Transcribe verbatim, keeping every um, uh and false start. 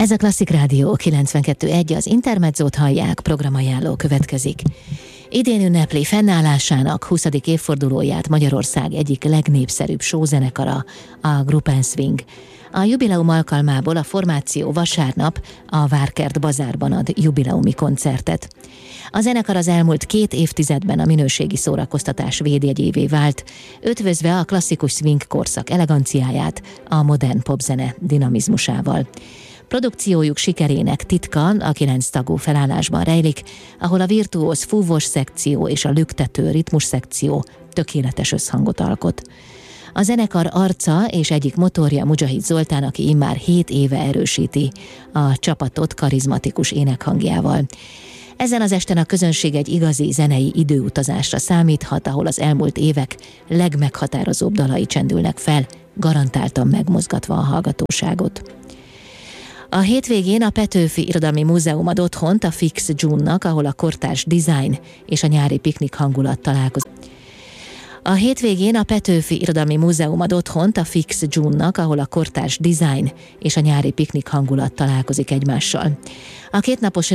Ez a Klasszik Rádió kilencvenkettő pont egy, az Intermezzót hallják, programajánló következik. Idén ünnepli fennállásának huszadik évfordulóját Magyarország egyik legnépszerűbb showzenekara, a Gruppen Swing. A jubileum alkalmából a formáció vasárnap a Várkert Bazárban ad jubileumi koncertet. A zenekar az elmúlt két évtizedben a minőségi szórakoztatás védjegyévé vált, ötvözve a klasszikus swing korszak eleganciáját a modern popzene dinamizmusával. Produkciójuk sikerének titka a kilenc tagú felállásban rejlik, ahol a virtuóz fúvós szekció és a lüktető ritmus szekció tökéletes összhangot alkot. A zenekar arca és egyik motorja Mujahid Zoltán, aki immár hét éve erősíti a csapatot karizmatikus énekhangjával. Ezen az esten a közönség egy igazi zenei időutazásra számíthat, ahol az elmúlt évek legmeghatározóbb dalai csendülnek fel, garantáltan megmozgatva a hallgatóságot. A hétvégén a Petőfi Irodalmi Múzeum ad otthont a Fix June-nak, ahol a kortárs design és a nyári piknik hangulat találkozik. A hétvégén a Petőfi Irodalmi Múzeum ad otthont a Fix June-nak, ahol a kortárs design és a nyári piknik hangulat találkozik egymással. A kétnapos